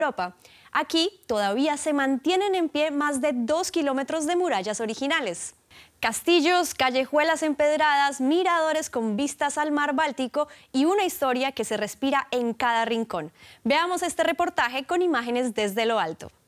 Europa. Aquí todavía se mantienen en pie más de 2 kilómetros de murallas originales. Castillos, callejuelas empedradas, miradores con vistas al mar Báltico y una historia que se respira en cada rincón. Veamos este reportaje con imágenes desde lo alto.